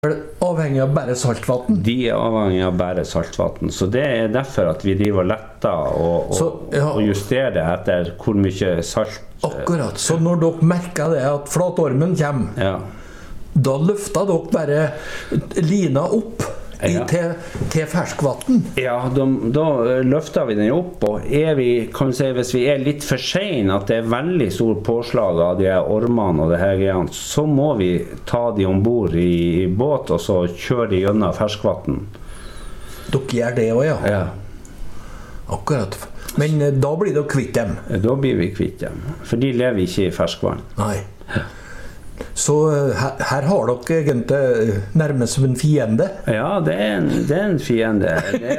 avhengig av bare saltvann? De avhengig av bare saltvann, så det derfor at vi driver og letter og justerer det etter hvor mye salt. Akkurat, så når dere merker det at flatormen kommer, da løfter dere bare lina opp til ferskvann? Ja, da løfter vi den opp, og hvis vi litt for sene, at det veldig stor påslag av de ormene og det her greiene, så må vi ta de ombord i båt, og så kjøre de gjennom ferskvann. Dere gjør det også, ja? Akkurat. Men da blir dere kvitt dem? Da blir vi kvitt dem, for de lever ikke i ferskvann. Nei. Så her har dere egentlig nærmest som en fiende? Ja, det er en fiende.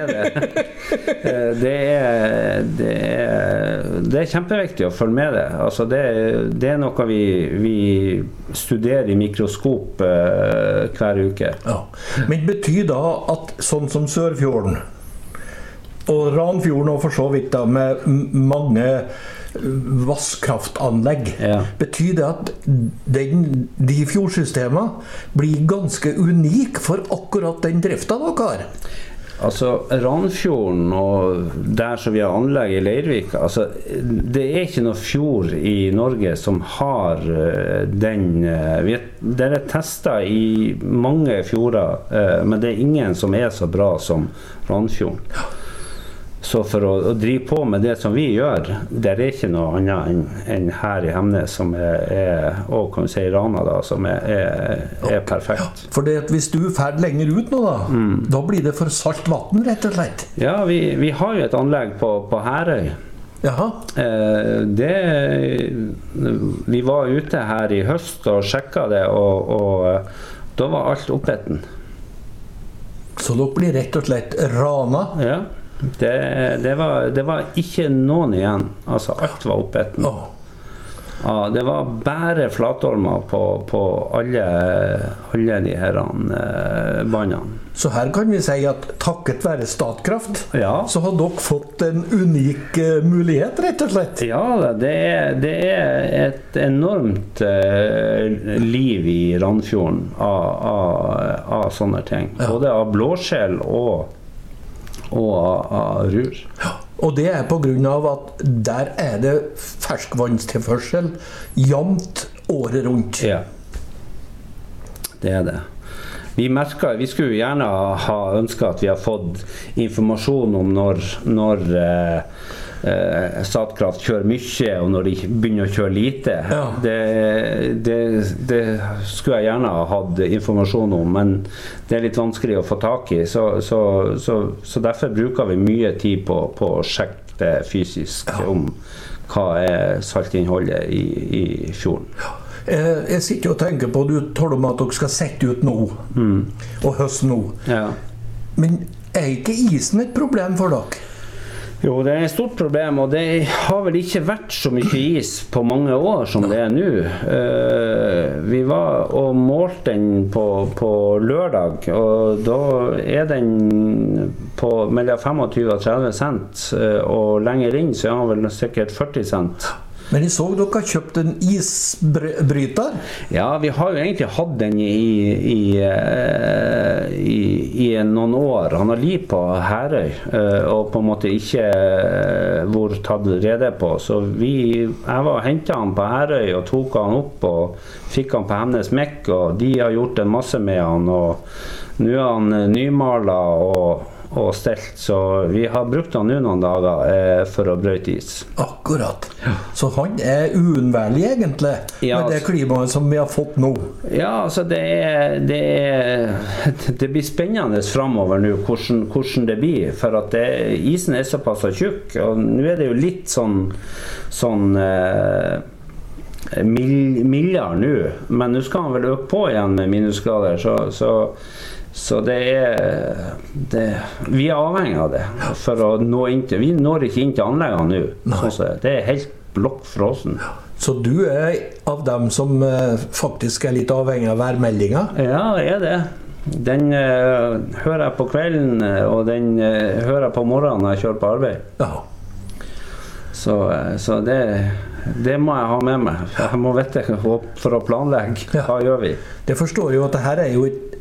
Det er kjempeviktig å følge med det. Altså det er noe vi studerer i mikroskop hver uke. Ja. Men betyr da at sånn som Sørfjorden og Ranfjorden og for så vidt da, med mange vasskraftanlegg, betyr det at de fjordsystemene blir ganske unike for akkurat den driften dere har? Altså, Ranfjorden og der som vi har anlegg i Leirvik, altså, det er ikke noe fjord i Norge som har den. Det er testet i mange fjorder, men det er ingen som er så bra som Ranfjorden. Så for å drive på med det som vi gjør, det er ikke noe annet enn her i Hemnes som og kan vi si Rana da, som er perfekt. For det at hvis du er lenger ut nå da, da blir det for salt vann rett og slett? Ja, vi har jo et anlegg på Herøy. Jaha. Vi var ute her i høst og sjekket det, og da var alt oppetten. Så dere blir rett og slett Rana? Ja. Det var ikke noen igjen, altså alt var oppetten. Ja, det var bare flatormer på alle de her bandene. Så her kan vi si at takket være Statkraft, så har dere fått en unik mulighet, rett og slett? Ja, det er et enormt liv i Ranfjorden av sånne ting. Både av blåskjell og av rur. Ja, og det er på grunn av at der er det ferskvannstilførsel jevnt året rundt. Ja, det er det. Vi skulle gjerne ha ønsket at vi har fått informasjon om når Statkraft kjører mye og når de begynner å kjøre lite. Ja. Det skulle jeg gjerne ha hatt informasjon om, men det er litt vanskelig å få tak i, så derfor bruker vi mye tid på å sjekke det fysisk om hva saltinnholdet i fjorden. Ja. Jeg sitter og tenker på, du taler om at dere skal sette ut nå, og høste nå. Ja. Men er ikke isen et problem for dere? Jo, det er et stort problem, og det har vel ikke vært så mye is på mange år som det er nå. Vi var og målte den på lørdag, og da er den på mellom 25 og 30 cent, og lenger inn så er den vel sikkert 40 cent. Men jeg så dere har kjøpt en isbryter? Ja, vi har jo egentlig hatt den i noen år. Han har liv på Herøy, og på en måte ikke vært tatt rede på. Så jeg var og hentet han på Herøy og tok han opp og fikk han på Hemnes Mekk, og de har gjort en masse med han, og nå er han nymalet og stelt, så vi har brukt han nå noen dager for å brøyte is. Akkurat. Så han er uunnværlig egentlig, med det klimaet som vi har fått nå. Ja, altså det blir spennende fremover nå, hvordan det blir, for at isen er såpass tjukk, og nå er det jo litt sånn mildere nå, men nå skal han vel øke på igjen med minusgrader, så vi er avhengig av det for å nå inn til. Vi når ikke inn til anleggene nå, sånn det er helt blokkfrossen. Så du er av dem som faktisk er litt avhengig av værmeldingen? Ja, jeg er det. Den hører jeg på kvelden, og den hører jeg på morgenen når jeg kjører på arbeid. Ja. Så det må jeg ha med meg. Jeg må vite for å planlegge. Hva gjør vi? Det forstår jo at dette er jo et